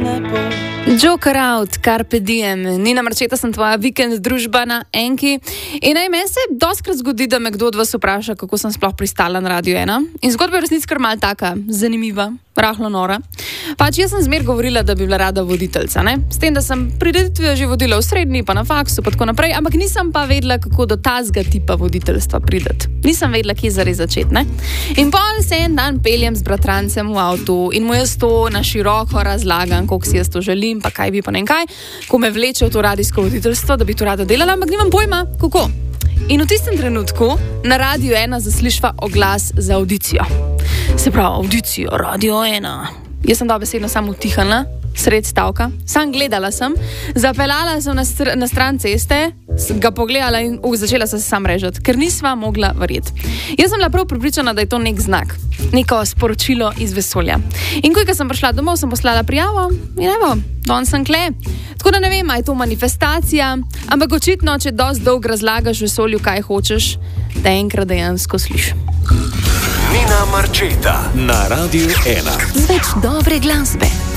Joker out, carpe diem. Nina Marčeta, sem tvoja vikend družba na Enki. In naj meni se doskrat zgodi, da me kdo od vas vpraša, kako sem sploh pristala na Radio 1. In zgodba je resnic kar mal taka, zanimiva, rahlo nora. Pač jaz sem zmer govorila, da bi bila rada voditeljca, ne? S tem, da sem prireditve že vodila v srednji, pa na faksu, pa tako naprej, ampak nisem pa vedela, kako do tazga tipa voditeljstva prideti. Nisem vedela, kje zares začeti, ne? In pol se en dan peljem z bratrancem v avtu in mu jaz to na široko razlagam, koliko si jaz to želim, pa kaj bi, pa ne kaj, ko me vleče v to radijsko voditeljstvo, da bi to rada delala, ampak nimam pojma, kako. In v tistem trenutku na Radio 1 zaslišva oglas za audicijo. Se pravi, audicijo, Radio 1. Jaz sem dobesedno samo utihala, sred stavka, sam gledala sem, zapeljala sem na stran ceste, ga pogledala in začela sem se sam režati, ker nisva mogla verjeti. Jaz sem bila prav pripričana, da je to nek znak, neko sporočilo iz vesolja. In ko sem prišla domov, sem poslala prijavo in evo, danes sem kle. Tako da ne vem, a je to manifestacija, ampak očitno, če dosti dolgo razlagaš vesolju, kaj hočeš, da enkrat dejansko slišiš. Nina Marčeta na Radio 1. Z več dobre glasbe.